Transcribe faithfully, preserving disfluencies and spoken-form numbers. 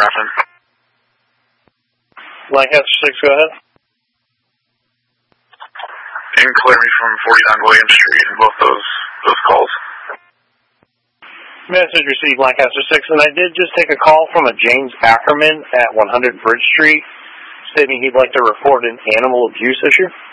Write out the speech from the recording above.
Grafton. Lancaster six, go ahead. You can clear me from forty-nine William Street in both those those calls. Message received, Lancaster six, and I did just take a call from a James Ackerman at one hundred Bridge Street stating he'd like to report an animal abuse issue.